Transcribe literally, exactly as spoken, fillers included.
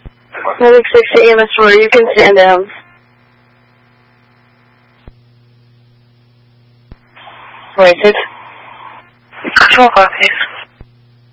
Medic six to E M S four, you can stand down. Waited. Control copy.